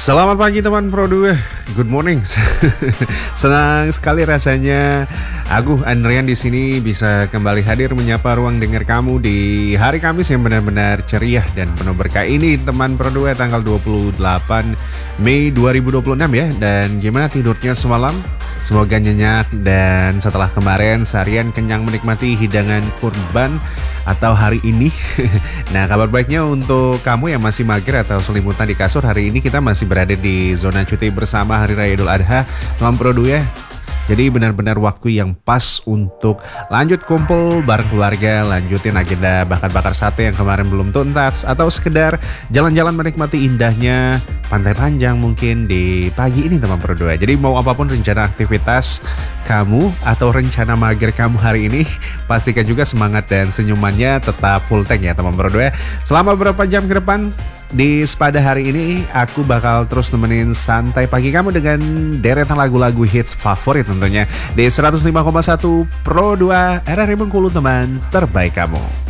Selamat pagi teman Pro 2, good morning. Senang sekali rasanya aku Andrian di sini bisa kembali hadir menyapa ruang dengar kamu di hari Kamis yang benar-benar ceria dan penuh berkah ini teman Pro 2 tanggal 28 Mei 2026 ya. Dan gimana tidurnya semalam? Semoga nyenyak dan setelah kemarin seharian kenyang menikmati hidangan kurban atau hari ini. Nah, kabar baiknya untuk kamu yang masih mager atau selimutan di kasur, hari ini kita masih berada di zona cuti bersama Hari Raya Idul Adha. Salam Pro 2 ya. Jadi benar-benar waktu yang pas untuk lanjut kumpul bareng keluarga, lanjutin agenda bakar-bakar sate yang kemarin belum tuntas, atau sekedar jalan-jalan menikmati indahnya Pantai Panjang mungkin di pagi ini teman Pro 2. Jadi mau apapun rencana aktivitas kamu atau rencana mager kamu hari ini, pastikan juga semangat dan senyumannya tetap full tank ya teman Pro 2. Selama beberapa jam ke depan di Sepada hari ini aku bakal terus nemenin santai pagi kamu dengan deretan lagu-lagu hits favorit tentunya di 105,1 Pro 2 RRI Bengkulu, teman terbaik kamu.